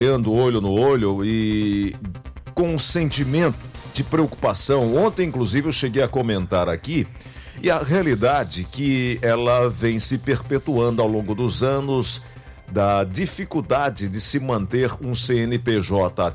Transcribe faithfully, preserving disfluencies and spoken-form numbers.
olhando olho no olho e com um sentimento de preocupação. Ontem, inclusive, eu cheguei a comentar aqui, e a realidade que ela vem se perpetuando ao longo dos anos, da dificuldade de se manter um C N P J